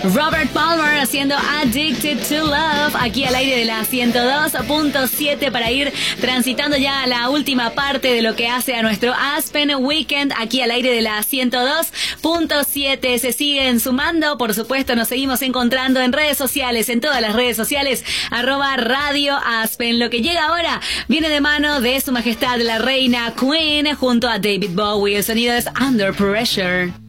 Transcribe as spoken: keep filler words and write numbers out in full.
Robert Palmer haciendo Addicted to Love, aquí al aire de la ciento dos punto siete para ir transitando ya la última parte de lo que hace a nuestro Aspen Weekend, aquí al aire de la ciento dos punto siete. Se siguen sumando, por supuesto, nos seguimos encontrando en redes sociales, en todas las redes sociales, arroba Radio Aspen. Lo que llega ahora viene de mano de Su Majestad la Reina Queen junto a David Bowie. El sonido es Under Pressure.